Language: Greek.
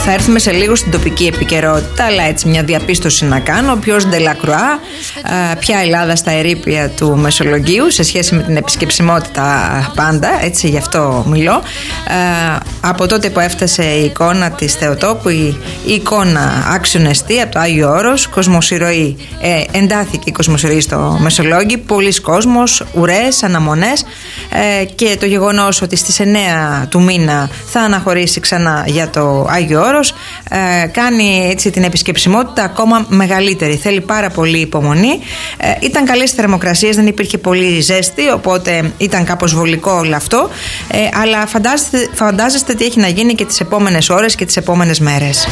Θα έρθουμε σε λίγο στην τοπική επικαιρότητα, αλλά έτσι μια διαπίστωση να κάνω. Ο ποιος Ντελακρουά, ποια Ελλάδα στα ερείπια του Μεσολογγίου σε σχέση με την επισκεψιμότητα πάντα, έτσι γι' αυτό μιλώ. Από τότε που έφτασε η εικόνα της Θεοτόπου, η εικόνα άξιον εστί από το Άγιο Όρος, κοσμοσυρωή, εντάθηκε η κοσμοσυρωή στο Μεσολόγγι, πολλοί κόσμος, ουρές, αναμονές, και το γεγονός ότι στις 9 του μήνα θα αναχωρήσει ξανά για το Άγιο Όρος κάνει έτσι την επισκεψιμότητα ακόμα μεγαλύτερη. Θέλει πάρα πολύ υπομονή. Ήταν καλές θερμοκρασίες, δεν υπήρχε πολύ ζέστη, οπότε ήταν κάπως βολικό όλο αυτό, αλλά φαντάζεστε τι έχει να γίνει και τις επόμενες ώρες και τις επόμενες μέρες.